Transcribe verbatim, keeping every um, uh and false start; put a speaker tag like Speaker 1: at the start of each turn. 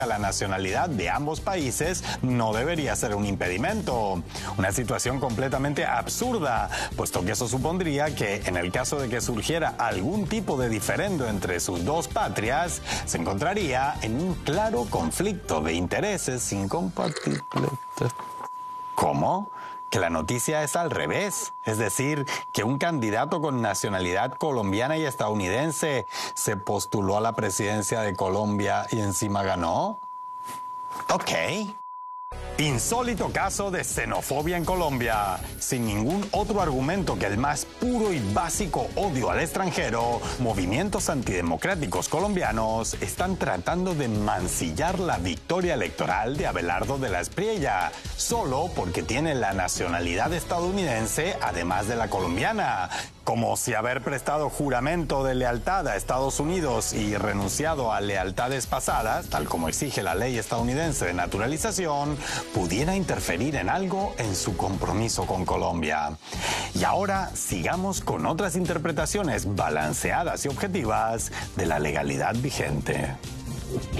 Speaker 1: La nacionalidad de ambos países no debería ser un impedimento. Una situación completamente absurda, puesto que eso supondría que en el caso de que surgiera algún tipo de diferendo entre sus dos patrias, se encontraría en un claro conflicto de intereses incompatibles. ¿Cómo? Que la noticia es al revés, es decir, que un candidato con nacionalidad colombiana y estadounidense se postuló a la presidencia de Colombia y encima ganó. Ok. Insólito caso de xenofobia en Colombia. Sin ningún otro argumento que el más puro y básico odio al extranjero, movimientos antidemocráticos colombianos están tratando de mancillar la victoria electoral de Abelardo de la Espriella, solo porque tiene la nacionalidad estadounidense además de la colombiana. Como si haber prestado juramento de lealtad a Estados Unidos y renunciado a lealtades pasadas, tal como exige la ley estadounidense de naturalización, pudiera interferir en algo en su compromiso con Colombia. Y ahora sigamos con otras interpretaciones balanceadas y objetivas de la legalidad vigente.